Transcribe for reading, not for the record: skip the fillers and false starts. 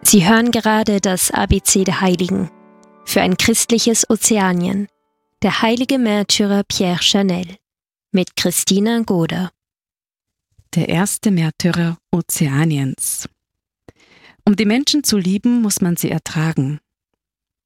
Sie hören gerade das ABC der Heiligen für ein christliches Ozeanien, der heilige Märtyrer Pierre Chanel mit Christina Goder. Der erste Märtyrer Ozeaniens. Um die Menschen zu lieben, muss man sie ertragen.